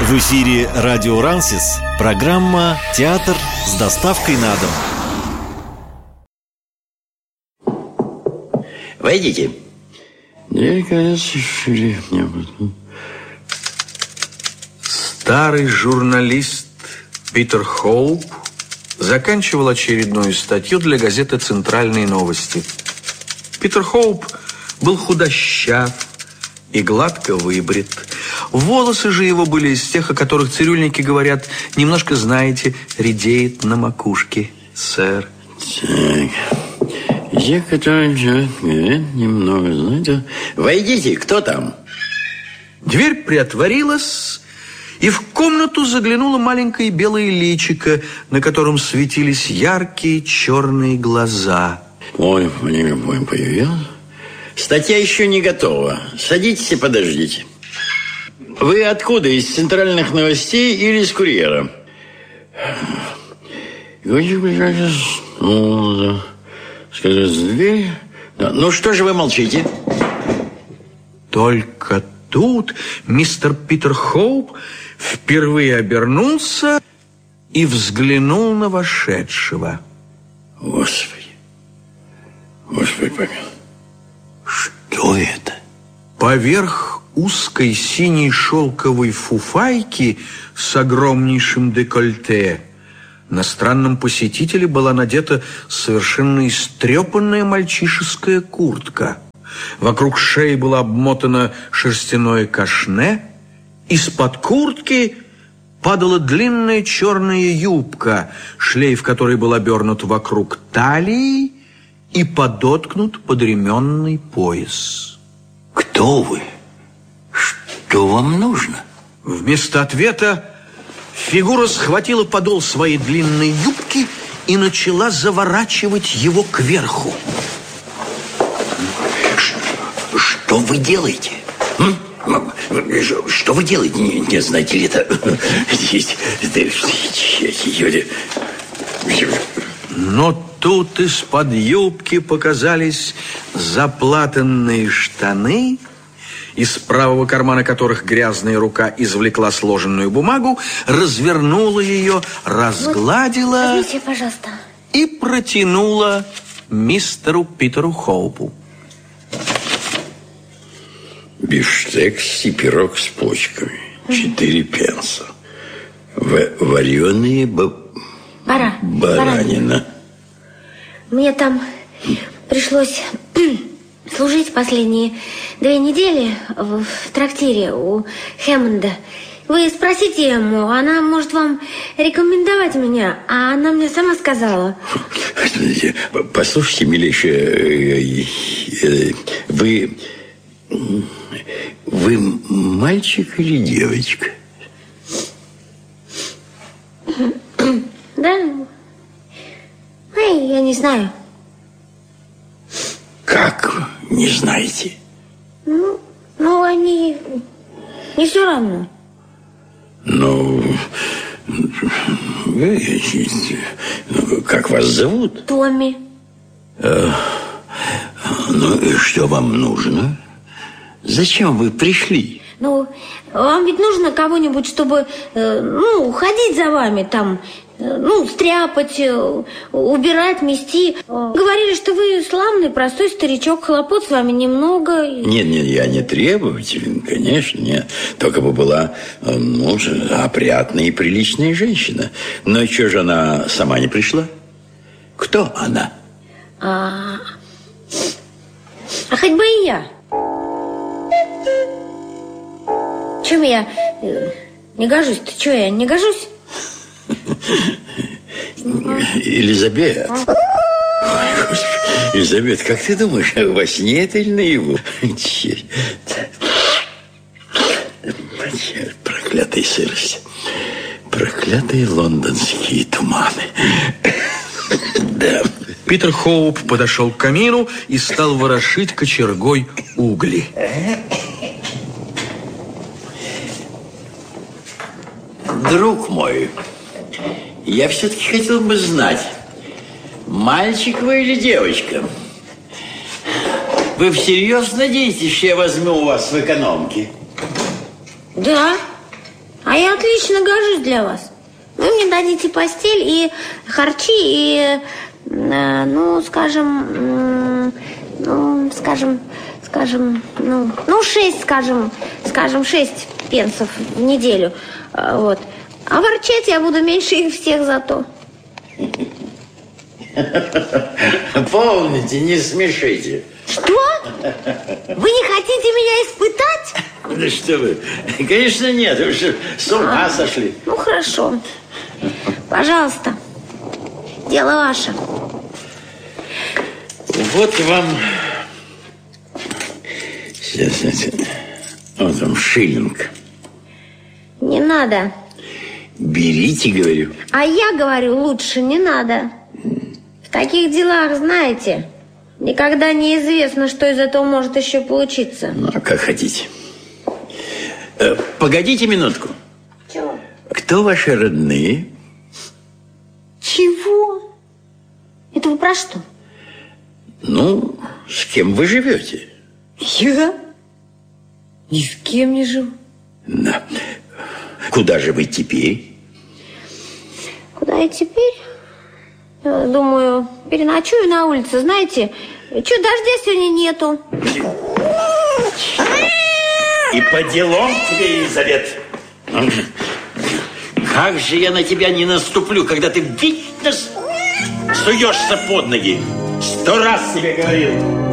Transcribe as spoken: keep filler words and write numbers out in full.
В эфире радио Рансис, программа «Театр с доставкой на дом». Войдите. Я, кажется, еще не буду. Старый журналист Питер Хоуп заканчивал очередную статью для газеты «Центральные новости». Питер Хоуп был худощав и гладко выбрит. Волосы же его были из тех, о которых цирюльники говорят, немножко, знаете, редеет на макушке, сэр. Так, я, который говорит, немного, знаете. Войдите, кто там? Дверь приотворилась, и в комнату заглянуло маленькое белое личико, на котором светились яркие черные глаза. Ой, мне появился. Статья еще не готова. Садитесь и подождите. Вы откуда? Из центральных новостей или из курьера? Ну, скажи, дверь. Ну, что же вы молчите? Только тут мистер Питер Хоуп впервые обернулся и взглянул на вошедшего. Господи, Господи помилуй, что это? Поверх узкой синей шелковой фуфайки с огромнейшим декольте на странном посетителе была надета совершенно истрепанная мальчишеская куртка. Вокруг шеи было обмотано шерстяное кашне. Из-под куртки падала длинная черная юбка, шлейф которой был обернут вокруг талии и подоткнут под ременный пояс. Кто вы? Что вам нужно? Вместо ответа фигура схватила подол своей длинной юбки и начала заворачивать его кверху. Что вы делаете? М? Что вы делаете? Не, не знаете ли это? Но тут из-под юбки показались заплатанные штаны, из правого кармана которых грязная рука извлекла сложенную бумагу, развернула ее, разгладила, вот, возьмите, пожалуйста, и протянула мистеру Питеру Хоупу. Бифштекс и пирог с почками. Четыре пенса. В вареные б... Бара. баранина. Мне там пришлось служить последние две недели в, в трактире у Хэммонда. Вы спросите ему, она может вам рекомендовать меня, а она мне сама сказала. Послушайте, милейшая, вы... Вы мальчик или девочка? Да? Ай, я не знаю. Как не знаете? Ну, ну они... Не все равно. Ну, вы... Как вас зовут? Томми. А, ну, и что вам нужно? Зачем вы пришли? Ну, вам ведь нужно кого-нибудь, чтобы, э, ну, ходить за вами там, э, ну, стряпать, э, убирать, мести. Говорили, что вы славный, простой старичок, хлопот с вами немного. Нет, нет, я не требователен, конечно, нет. Только бы была, ну, опрятная и приличная женщина. Но что же она сама не пришла? Кто она? А, а хоть бы и я. Чем я не гожусь-то? Чего я не гожусь? Елизабет. Ой, Господи. Елизабет, как ты думаешь, во сне это или наяву? Проклятая сырость. Проклятые лондонские туманы. Да. Питер Хоуп подошел к камину и стал ворошить кочергой угли. Друг мой, я все-таки хотел бы знать, мальчик вы или девочка? Вы всерьез надеетесь, что я возьму у вас в экономке? Да. А А я отлично гожусь для вас. Вы мне дадите постель и харчи, и, э, ну, скажем, э, ну, скажем, скажем, ну, ну, шесть, скажем, скажем, шесть пенсов в неделю. Э, вот. А ворчать я буду меньше их всех зато. Помните, не смешите. Что? Вы не хотите меня испытать? Да что вы. Конечно, нет. Вы что, с ума а, сошли? Ну, хорошо. Пожалуйста. Дело ваше. Вот вам... Сейчас, вот вам шиллинг. Не надо. Берите, говорю. А я говорю, лучше не надо. В таких делах, знаете, никогда не известно, что из этого может еще получиться. Ну, как хотите. Э, погодите минутку. Чего? Кто ваши родные? Чего? Это вы про что? Ну, с кем вы живете? Я? Ни с кем не живу. Да. Куда же вы теперь? Куда я теперь? Думаю, переночую на улице. Знаете, что, дождя сегодня нету. И по делам тебе, Елизавет. Как же я на тебя не наступлю, когда ты вечно суешься под ноги. Сто раз тебе говорил.